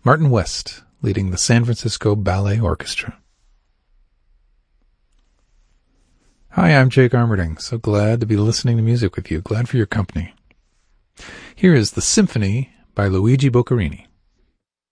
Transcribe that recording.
Martin West, leading the San Francisco Ballet Orchestra. Hi, I'm Jake Armerding. So glad to be listening to music with you. Glad for your company. Here is The Symphony by Luigi Boccherini.